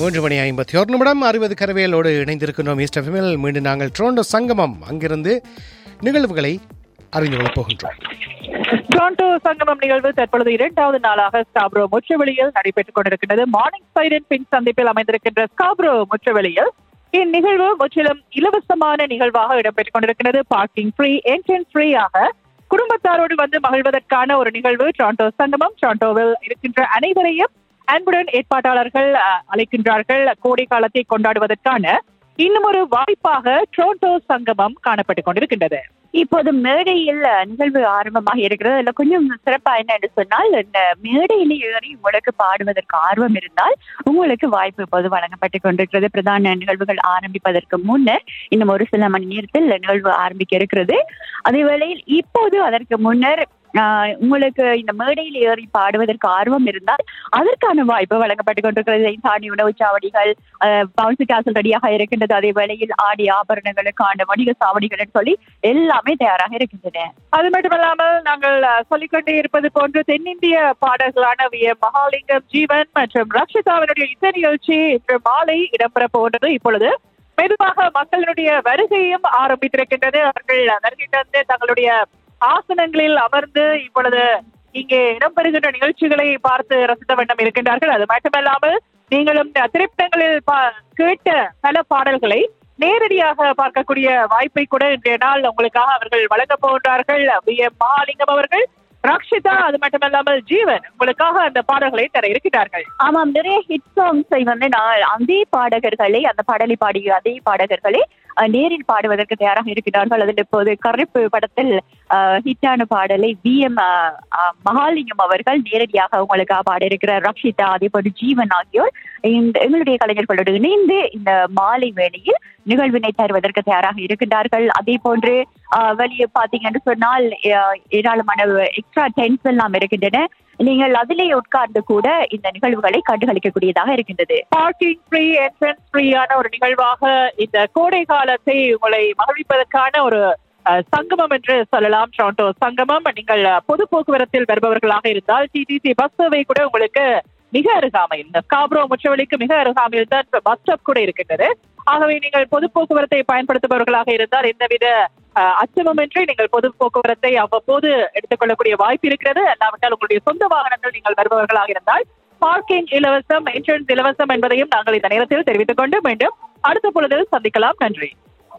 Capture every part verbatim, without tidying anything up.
மூன்று மணி ஐம்பத்தி ஒரு நிமிடம் அறுபது கரவேலோடு இணைந்திருக்கின்றோம். ஈஸ்ட் எஃப்எம்மில் மீண்டும் நாங்கள் டொரண்டோ சங்கமம் அங்கிருந்து நிகழ்வுகளை அறிந்து கொள்ளப் போகின்றோம். டொரண்டோ சங்கமம் நிகழ்வு தற்பொழுது இரண்டாவது நாளாக ஸ்காப்ரோ முற்றுவெளியில் நடைபெற்றுக் கொண்டிருக்கின்றது. மார்னிங் சைடன் பின் சந்திப்பில் அமைந்திருக்கின்ற ஸ்காப்ரோ முற்றுவெளியில் இந்நிகழ்வு முற்றிலும் இலவசமான நிகழ்வாக இடம்பெற்றுக் கொண்டிருக்கிறது. பார்க்கிங் ஃப்ரீ, என்ட்ரன்ஸ் ஃப்ரீயாக குடும்பத்தாரோடு வந்து மகிழ்வதற்கான ஒரு நிகழ்வு. டொரண்டோ சங்கமம் டொரண்டோவில் இருக்கின்ற அனைவரையும் அன்புடன் ஏற்பாட்டாளர்கள் அழைக்கின்றார்கள். கோடை காலத்தை கொண்டாடுவதற்கான இன்னும் ஒரு வாய்ப்பாக டொரண்டோ சங்கமம் காணப்பட்டுக் கொண்டிருக்கின்றது. இப்போது மேடையில் நிகழ்வு ஆரம்பமாக இருக்கிறது. அதுல கொஞ்சம் சிறப்பா என்ன என்று சொன்னால், இந்த மேடையில ஏறி உங்களுக்கு பாடுவதற்கு ஆர்வம் இருந்தால் உங்களுக்கு வாய்ப்பு இப்போது வழங்கப்பட்டுக் கொண்டிருக்கிறது. பிரதான நிகழ்வுகள் ஆரம்பிப்பதற்கு முன்னர் இன்னும் ஒரு சில மணி நேரத்தில் நிகழ்வு ஆரம்பிக்க இருக்கிறது. அதே வேளையில் இப்போது அதற்கு முன்னர் ஆஹ் உங்களுக்கு இந்த மேடையில் ஏறி பாடுவதற்கு ஆர்வம் இருந்தால் அதற்கான வாய்ப்பு வழங்கப்பட்டுக் கொண்டிருக்கிறது. தாண்டி உணவு சாவடிகள், பவுன்சி காசல் ரெடியாக இருக்கின்றது. அதே வேளையில் ஆடி ஆபரணங்களுக்கான வணிக சாவடிகள் சொல்லி எல்லாமே தயாராக இருக்கின்றன. அது மட்டுமல்லாமல் நாங்கள் சொல்லிக்கொண்டே இருப்பது போன்று தென்னிந்திய பாடல்களான வி எம் மகாலிங்கம், ஜீவன் மற்றும் ரக்ஷிதாவினுடைய இசை நிகழ்ச்சி இன்று மாலை இடம்பெற போன்றது. இப்பொழுது மெதுவாக மக்களுடைய வருகையும் ஆரம்பித்திருக்கின்றது. அவர்கள் வருகை தந்து தங்களுடைய ஆசனங்களில் அமர்ந்து இப்பொழுது இங்கே இடம்பெறுகின்ற நிகழ்ச்சிகளை பார்த்து ரசித்த வண்ணம் இருக்கின்றார்கள். அது மட்டுமல்லாமல் நீங்களும் திரைப்படங்களில் கேட்ட பல பாடல்களை நேரடியாக பார்க்கக்கூடிய வாய்ப்பை கூட இன்றைய நாள் உங்களுக்காக அவர்கள் வழங்க போகின்றார்கள். வி எம் மகாலிங்கம் அவர்கள், ரக்ஷிதா, அது மட்டுமல்லாமல் ஜீவன் உங்களுக்காக அந்த பாடல்களை தர இருக்கிறார்கள். ஆமாம், நிறைய ஹிட் சாங்ஸை வந்து நான் அதே பாடகர்களை, அந்த பாடலை பாடிய அதே பாடகர்களை நேரில் பாடுவதற்கு தயாராக இருக்கிறார்கள். அதில் இப்போது கருப்பு படத்தில் ஹிட்டான பாடலை வி எம் மகாலிங்கம் அவர்கள் நேரடியாக உங்களுக்காக பாட இருக்கிறார். ரக்ஷிதா, அதே போன்று ஜீவன் ஆகியோர் இந்த எங்களுடைய கலைஞர்களோடு இணைந்து இந்த மாலை வேளையில் நிகழ்வினை தருவதற்கு தயாராக இருக்கின்றார்கள். அதே போன்று வெளியே பாத்தீங்கன்னு சொன்னால் ஏராளமான எக்ஸ்ட்ரா டென்ட்ஸ் எல்லாம் இருக்கின்றன. நீங்கள் அதிலே உட்கார்ந்து கூட இந்த நிகழ்வுகளை கண்டுகளிக்கக்கூடியதாக இருக்கின்றது. பார்க்கிங் ஃப்ரீ, என்ட்ரன்ஸ் ஃப்ரீயான ஒரு நிகழ்வாக இந்த கோடை காலத்தை உங்களை மகிழ்விப்பதற்கான ஒரு சங்கமம் என்று சொல்லலாம். டொரண்டோ சங்கமம். நீங்கள் பொது போக்குவரத்தில் வருபவர்களாக இருந்தால் டிடிசி பஸ் சேவை கூட உங்களுக்கு மிக அருகாமையில், இந்த ஸ்காப்ரோ முற்றுவெளிக்கு மிக அருகாமையில் தான் பஸ் ஸ்டாப் கூட இருக்கின்றது. ஆகவே நீங்கள் பொது போக்குவரத்தை பயன்படுத்துபவர்களாக இருந்தால் எந்தவித அச்சமின்றி நீங்கள் பொது போக்குவரத்தை அவ்வப்போது எடுத்துக்கொள்ளக்கூடிய வாய்ப்பு இருக்கிறது. அல்லாவிட்டால் உங்களுடைய சொந்த வாகனங்கள் நீங்கள் வருபவர்களாக இருந்தால் பார்க்கிங் இலவசம், என்ட்ரன்ஸ் இலவசம் என்பதையும் நாங்கள் இந்த நேரத்தில் தெரிவித்துக் கொண்டு மீண்டும் அடுத்த பொழுதில் சந்திக்கலாம். நன்றி.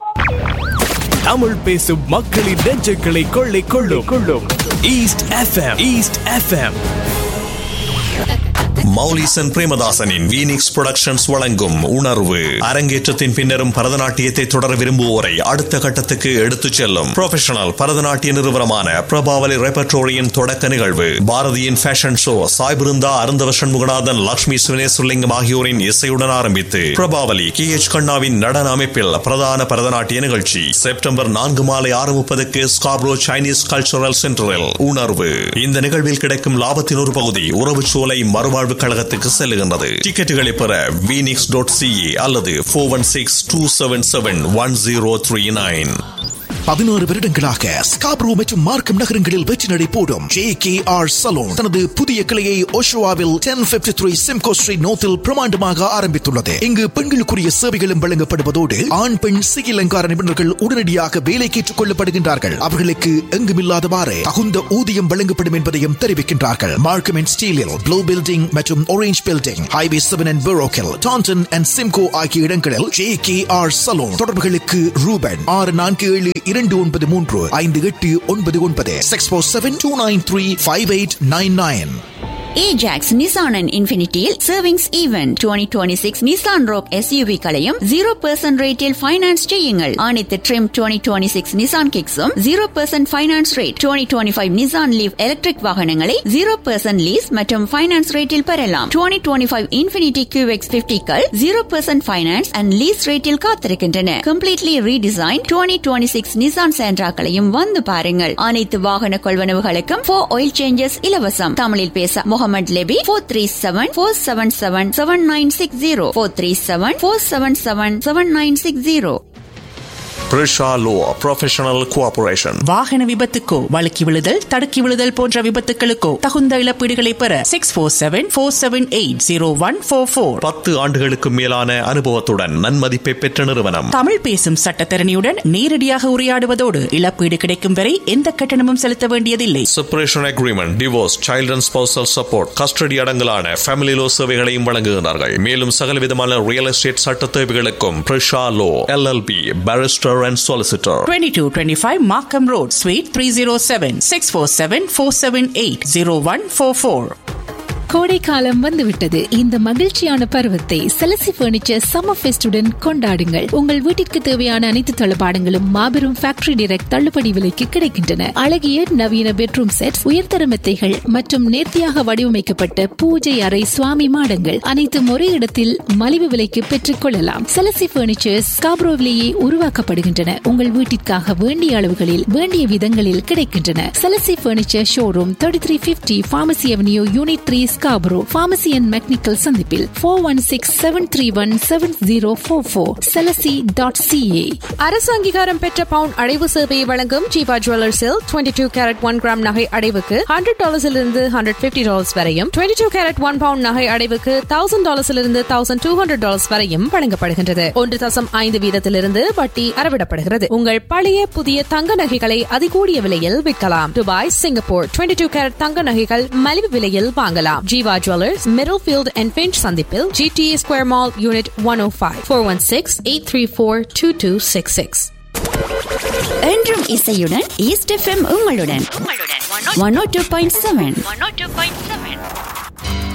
தமிழ் பேசும் மக்களின் நெஞ்சுகளை கொள்ளை கொள்ளும் கொள்ளும் east FM. East FM. Moulisan பிரேமதாசனின் வீனிக்ஸ் productions வழங்கும் உணர்வு அரங்கேற்றத்தின் பின்னரும் பரதநாட்டியத்தை தொடர விரும்புவோரை அடுத்த கட்டத்துக்கு எடுத்துச் செல்லும் ப்ரொஃபஷனல் பரதநாட்டிய நிறுவனமான பிரபாவலி ரெபர்டோரியின் தொடக்க நிகழ்வு. பாரதியின் ஃபேஷன் ஷோ, சாய்பிருந்தா, அருந்தவ சண்முகநாதன், லட்சுமி சுனேசுலிங்கம் ஆகியோரின் இசையுடன் ஆரம்பித்து பிரபாவலி கே எச் கண்ணாவின் நடன அமைப்பில் பிரதான பரதநாட்டிய நிகழ்ச்சி செப்டம்பர் நான்கு மாலை ஆறு முப்பதுக்கு ஸ்காப்ரோ சைனீஸ் கல்ச்சரல் சென்டரில் உணர்வு. இந்த நிகழ்வில் கிடைக்கும் லாபத்தின் ஒரு பகுதி உறவு சோலை மறுவாழ்வு கழகத்துக்கு செல்லுகின்றது. டிக்கெட்டுகளை பெற வீனிக்ஸ் டாட் சிஏ அல்லது four one six two seven seven one zero three nine. பதினாறு வருடங்களாக ஸ்காப்ரோ மற்றும் மார்க்கம் நகரங்களில் வெற்றி நடை போடும் ஜே கே ஆர் சலூன் தனது புதிய கிளையை ஓஷோவாவில் ten fifty three Simcoe street நோத்தில் பிரமாண்டமாக ஆரம்பித்துள்ளது. இங்கு பெண்களுக்குரிய சேவைகளும் வழங்கப்படுவதோடு ஆண் பெண் சிகை அலங்கார நிபுணர்கள் உடனடியாக வேலைக்கு ஏற்றுக் கொள்ளப்படுகின்றார்கள். அவர்களுக்கு எங்குமில்லாதவாறு தகுந்த ஊதியம் வழங்கப்படும் என்பதையும் தெரிவிக்கின்றார்கள். மார்க்கம் அண்ட் ஸ்டீலில் ப்ளூ பில்டிங் மற்றும் orange building, highway seven and பெரோக்கில், Tandon and Simcoe ஆகிய இடங்களில் ஜே கே ஆர் சலூன். தொடர்புகளுக்கு ரூபன் ஆறு நான்கு ஏழு இரண்டு ஒன்பது மூன்று ஐந்து எட்டு ஒன்பது ஒன்பது six four seven two nine three five eight nine nine. Ajax Nissan and Infinityயில் savings event twenty twenty-six Nissan Rogue S U V களையும் zero percent ரேட்டில் ஃபைனான்ஸ் செய்யுங்கள். அனைத்து trim twenty twenty-six Nissan Kicks-உம் zero percent finance rate. twenty twenty-five Nissan Leaf electric வாகனங்களை zero percent lease மற்றும் finance ரேட்டில் பெறலாம். twenty twenty-five Infinity Q X fifty-கள் zero percent finance and lease ரேட்டில் காத்திருக்கின்றன. Completely redesign twenty twenty-six Nissan Sentra-களையும் வந்து பாருங்கள். அனைத்து வாகன கொள்வனவுகளுக்கும் four oil changes இலவசம். தமிழில் பேச Mohammed Lebi four three seven four seven seven seven nine six zero four three seven four seven seven seven nine six zero. Prisha Law Professional Cooperation. வாகன விபத்துக்கோ வழுக்கி விழுதல் தடுக்கி விழுதல் போன்ற விபத்துகளுக்கோ தகுந்த இழப்பீடுகளை பெற six four seven four seven eight zero one four four. பத்து ஆண்டுகளுக்கு மேலான அனுபவத்துடன் நன்மதிப்பை பெற்ற நிறுவனம். தமிழ் பேசும் சட்டத்தரணியுடன் நேரடியாக உரையாடுவதோடு இழப்பீடு கிடைக்கும் வரை எந்த கட்டணமும் செலுத்த வேண்டியதில்லை. Separation agreement, divorce, child and spousal support, custody அடங்கலான family low சேவைகளையும் வழங்குகிறார்கள். மேலும் சகல விதமான ரியல் எஸ்டேட் சட்ட தேவைகளுக்கும் Prisha Law L L P Barrister and Solicitor. twenty-two twenty-five Markham Road, Suite three oh seven, six four seven four seven eight zero one four four. கோடை காலம் வந்துவிட்டது. இந்த மகிழ்ச்சியான பருவத்தை செலசி பர்னிச்சர் சம்மர் ஃபெஸ்டுடன் கொண்டாடுங்கள். உங்கள் வீட்டிற்கு தேவையான அனைத்து தளபாடங்களும் மாபெரும் ஃபேக்டரி டைரக்ட் தள்ளுபடி விலைக்கு கிடைக்கின்றன. அழகிய நவீன பெட்ரூம் செட், உயர்தர மெத்தைகள் மற்றும் நேர்த்தியாக வடிவமைக்கப்பட்ட பூஜை அறை சுவாமி மாடங்கள் அனைத்தும் ஒரே இடத்தில் மலிவு விலைக்கு பெற்றுக் கொள்ளலாம். செலசி பர்னிச்சர்ஸ் ஸ்காப்ரோவிலேயே உருவாக்கப்படுகின்றன. உங்கள் வீட்டிற்காக வேண்டிய அளவுகளில் வேண்டிய விதங்களில் கிடைக்கின்றன. செலசி furniture showroom thirty three fifty Pharmacy Avenue, Unit three, Scarborough. Pharmacy and Mechanical சந்திப்பில் four one six seven three one seven zero four four. செலசி dot C A. அரசு அங்கீகாரம் பெற்ற பவுன் அடைவு சேவையை வழங்கும் Jeeva ஜுவல்லர்ஸில் twenty two carat one gram நகை அடைவுக்கு hundred டாலர்ஸிலிருந்து hundred fifty dollars வரையும், twenty two carat one bound நகை அடைவுக்கு thousand டாலர்ஸிலிருந்து thousand two hundred dollars வரையும் வழங்கப்படுகின்றது. ஒன்று தசம் ஐந்து வீதத்திலிருந்து வட்டி அறவிடப்படுகிறது. உங்கள் பழைய புதிய தங்க நகைகளை அதிகூடிய விலையில் விற்கலாம். Dubai, Singapore twenty two carat தங்க நகைகள் மலிவு விலையில் வாங்கலாம். Jeeva jewellers, Middlefield and pinch சந்திப்பில் ஜி டி ஏ ஸ்கொயர் மால், யூனிட் ஒன் ஓ five, four one six eight three four two two six six. என்றும் இசையுடன் ஈஸ்ட் எஃப்எம் உங்களுடன் ஒன் ஓ டூ பாயிண்ட் செவன்.